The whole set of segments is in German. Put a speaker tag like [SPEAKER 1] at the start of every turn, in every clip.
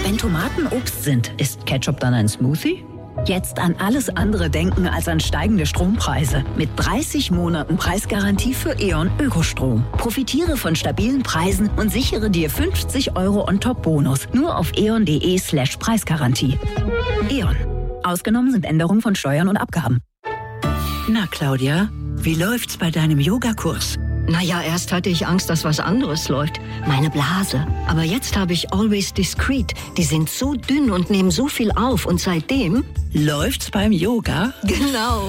[SPEAKER 1] Wenn Tomaten Obst sind, ist Ketchup dann ein Smoothie? Jetzt an alles andere denken als an steigende Strompreise. Mit 30 Monaten Preisgarantie für E.ON Ökostrom. Profitiere von stabilen Preisen und sichere dir 50 € on-top-Bonus. Nur auf eon.de/Preisgarantie. E.ON. Ausgenommen sind Änderungen von Steuern und Abgaben.
[SPEAKER 2] Na, Claudia, wie läuft's bei deinem Yogakurs?
[SPEAKER 3] Naja, erst hatte ich Angst, dass was anderes läuft. Meine Blase. Aber jetzt habe ich Always Discreet. Die sind so dünn und nehmen so viel auf. Und seitdem...
[SPEAKER 2] Läuft's beim Yoga?
[SPEAKER 3] Genau.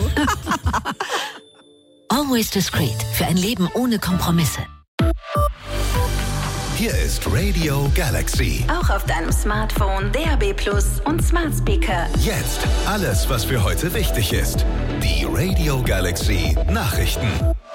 [SPEAKER 4] Always Discreet. Für ein Leben ohne Kompromisse.
[SPEAKER 5] Hier ist Radio Galaxy.
[SPEAKER 1] Auch auf deinem Smartphone, DAB+ und Smart Speaker.
[SPEAKER 5] Jetzt alles, was für heute wichtig ist. Die Radio Galaxy Nachrichten.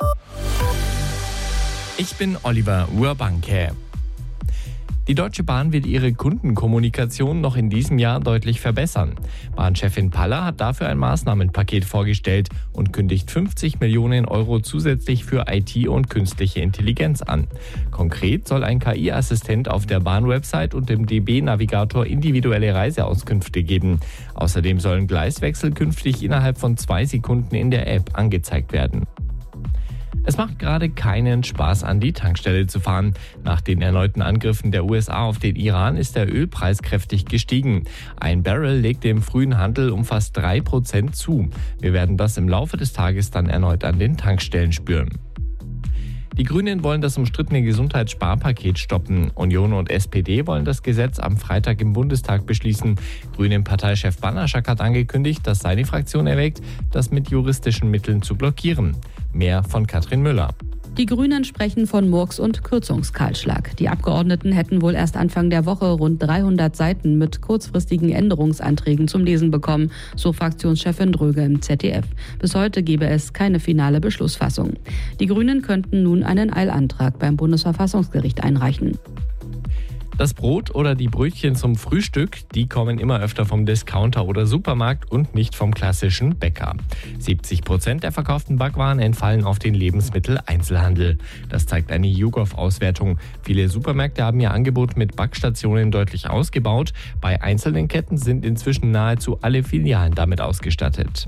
[SPEAKER 6] Ich bin Oliver Urbanke. Die Deutsche Bahn wird ihre Kundenkommunikation noch in diesem Jahr deutlich verbessern. Bahnchefin Paller hat dafür ein Maßnahmenpaket vorgestellt und kündigt 50 Millionen € zusätzlich für IT und künstliche Intelligenz an. Konkret soll ein KI-Assistent auf der Bahnwebsite und im DB-Navigator individuelle Reiseauskünfte geben. Außerdem sollen Gleiswechsel künftig innerhalb von 2 Sekunden in der App angezeigt werden. Es macht gerade keinen Spaß, an die Tankstelle zu fahren. Nach den erneuten Angriffen der USA auf den Iran ist der Ölpreis kräftig gestiegen. Ein Barrel legte im frühen Handel um fast 3% zu. Wir werden das im Laufe des Tages dann erneut an den Tankstellen spüren. Die Grünen wollen das umstrittene Gesundheitssparpaket stoppen. Union und SPD wollen das Gesetz am Freitag im Bundestag beschließen. Grünen-Parteichef Banaschak hat angekündigt, dass seine Fraktion erwägt, das mit juristischen Mitteln zu blockieren. Mehr von Katrin Müller.
[SPEAKER 7] Die Grünen sprechen von Murks- und Kürzungskahlschlag. Die Abgeordneten hätten wohl erst Anfang der Woche rund 300 Seiten mit kurzfristigen Änderungsanträgen zum Lesen bekommen, so Fraktionschefin Dröge im ZDF. Bis heute gebe es keine finale Beschlussfassung. Die Grünen könnten nun einen Eilantrag beim Bundesverfassungsgericht einreichen.
[SPEAKER 6] Das Brot oder die Brötchen zum Frühstück, die kommen immer öfter vom Discounter oder Supermarkt und nicht vom klassischen Bäcker. 70% der verkauften Backwaren entfallen auf den Lebensmitteleinzelhandel. Das zeigt eine YouGov-Auswertung. Viele Supermärkte haben ihr Angebot mit Backstationen deutlich ausgebaut. Bei einzelnen Ketten sind inzwischen nahezu alle Filialen damit ausgestattet.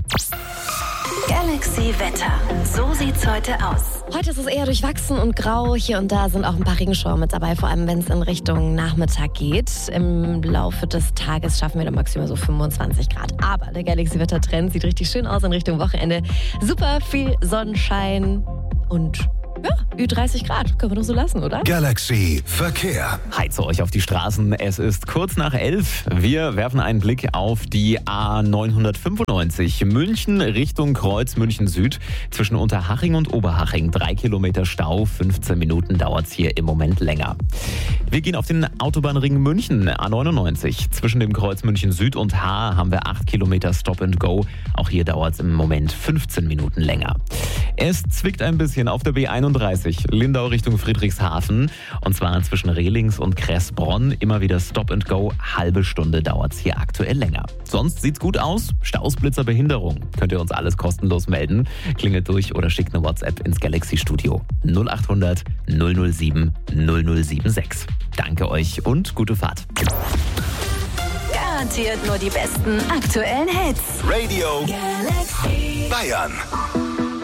[SPEAKER 1] Galaxy Wetter. So sieht's heute aus.
[SPEAKER 8] Heute ist es eher durchwachsen und grau. Hier und da sind auch ein paar Regenschauer mit dabei, vor allem wenn es in Richtung Nachmittag geht. Im Laufe des Tages schaffen wir dann maximal so 25 Grad. Aber der Galaxy-Wetter-Trend sieht richtig schön aus in Richtung Wochenende. Super viel Sonnenschein und ja, 30 Grad. Können wir doch so lassen, oder?
[SPEAKER 5] Galaxy Verkehr.
[SPEAKER 9] Heize euch auf die Straßen. Es ist kurz nach 11. Wir werfen einen Blick auf die A995 München Richtung Kreuz München Süd. Zwischen Unterhaching und Oberhaching 3 Kilometer Stau. 15 Minuten dauert es hier im Moment länger. Wir gehen auf den Autobahnring München A99. Zwischen dem Kreuz München Süd und Haar haben wir 8 Kilometer Stop and Go. Auch hier dauert es im Moment 15 Minuten länger. Es zwickt ein bisschen auf der B31 Lindau Richtung Friedrichshafen. Und zwar zwischen Rehlings und Kressbronn. Immer wieder Stop and Go. Halbe Stunde dauert es hier aktuell länger. Sonst sieht's gut aus. Staus, Blitzer, Behinderung. Könnt ihr uns alles kostenlos melden. Klingelt durch oder schickt eine WhatsApp ins Galaxy Studio. 0800 007 0076. Danke euch und gute Fahrt.
[SPEAKER 1] Garantiert nur die besten aktuellen Hits.
[SPEAKER 5] Radio
[SPEAKER 1] Galaxy
[SPEAKER 5] Bayern.